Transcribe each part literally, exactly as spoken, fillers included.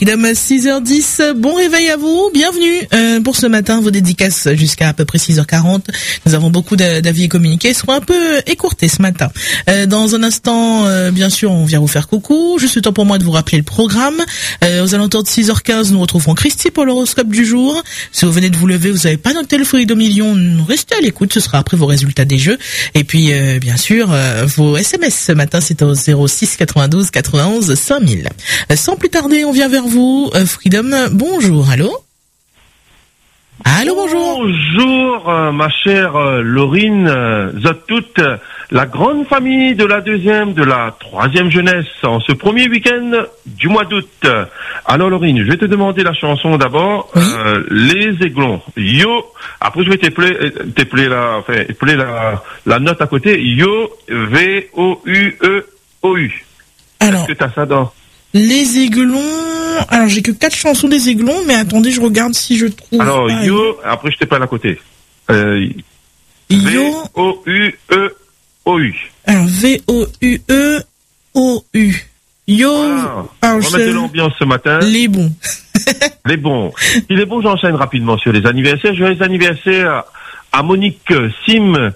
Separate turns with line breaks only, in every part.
Freedom six heures dix, bon réveil à vous, bienvenue euh, pour ce matin, vos dédicaces jusqu'à à peu près six heures quarante. Nous avons beaucoup d'avis communiqués, ils seront un peu écourtés ce matin. Euh, dans un instant, euh, bien sûr, on vient vous faire coucou, juste le temps pour moi de vous rappeler le programme. Euh, aux alentours de six heures quinze, nous retrouverons Christy pour l'horoscope du jour. Si vous venez de vous lever, vous n'avez pas noté le Freedom Million, restez à l'écoute, ce sera après vos résultats des jeux. Et puis, euh, bien sûr, euh, vos S M S ce matin, c'est au zéro six quatre-vingt-douze quatre-vingt-onze cinq mille. Euh, sans plus tarder, on vient vers vous. Euh, Freedom, bonjour, allô Allô, bonjour.
Bonjour, euh, ma chère euh, Laurine, euh, vous êtes toute euh, la grande famille de la deuxième, de la troisième jeunesse en ce premier week-end du mois d'août. Alors Laurine, je vais te demander la chanson d'abord,
oui.
euh, Les Aiglons. Yo, après je vais t'épeler, t'épeler la, enfin, épeler la, la note à côté. Yo, V O U E O U.
Alors.
Est-ce que t'as ça dans?
Les Aiglons. Alors, j'ai que quatre chansons des Aiglons, mais attendez, je regarde si je trouve.
Alors,
pas.
Yo, après je t'épelle à côté. Euh,
Yo.
V O U E O U.
Alors, V O U E O U. Yo.
Voilà.
Alors,
on va mettre de l'ambiance ce matin.
Les bons.
Les bons. Il est bon, j'enchaîne rapidement sur les anniversaires. Joyeux anniversaire à Monique Sim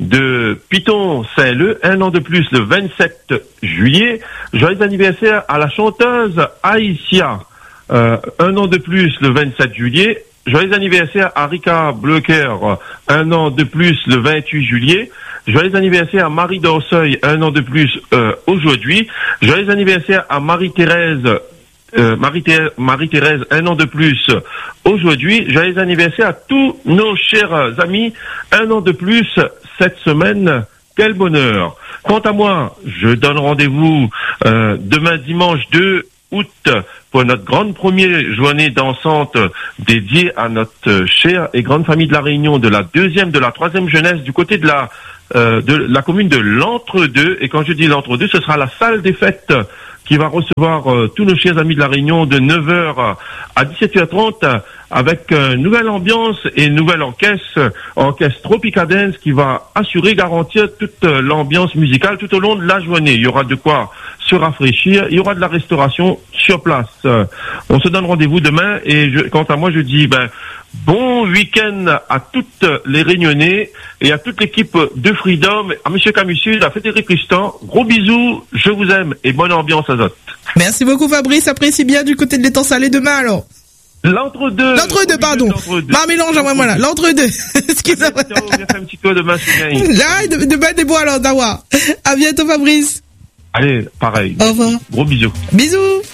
de Piton Saint-Leu, un an de plus le vingt-sept juillet. Joyeux anniversaire à la chanteuse Aïssia, euh, un an de plus le vingt-sept juillet. Joyeux anniversaire à Rika Bleuker, un an de plus le vingt-huit juillet. Joyeux anniversaire à Marie d'Orseuil, un an de plus euh, aujourd'hui. Joyeux anniversaire à Marie-Thérèse Euh, Marie-Thérèse, Marie-Thérèse, un an de plus aujourd'hui. Joyeux anniversaire à tous nos chers amis, un an de plus cette semaine. Quel bonheur. Quant à moi, je donne rendez-vous euh, demain dimanche deux août pour notre grande première journée dansante dédiée à notre chère et grande famille de la Réunion, de la deuxième, de la troisième jeunesse du côté de la euh, de la commune de l'Entre-deux. Et quand je dis l'Entre-deux, ce sera la salle des fêtes qui va recevoir euh, tous nos chers amis de la Réunion de neuf heures à dix-sept heures trente avec une nouvelle ambiance et une nouvelle orchestre, orchestre Tropicadance qui va assurer, garantir toute l'ambiance musicale tout au long de la journée. Il y aura de quoi se rafraîchir, il y aura de la restauration sur place. Euh, on se donne rendez-vous demain et je, quant à moi je dis ben bon week-end à toutes les Réunionnais et à toute l'équipe de Freedom, à Monsieur Camusul, à Frédéric Tristan. Gros bisous, je vous aime et bonne ambiance à Zot.
Merci beaucoup Fabrice, apprécie bien du côté de l'étang salé demain alors.
L'entre-deux.
L'entre-deux, pardon. Ma mélange, moi, voilà. L'entre-deux. Excusez-moi.
Ciao, viens faire un petit tour demain, c'est bien.
Là, demain, des bois alors, d'avoir. À bientôt Fabrice.
Allez, pareil.
Au revoir.
Gros bisous.
Bisous.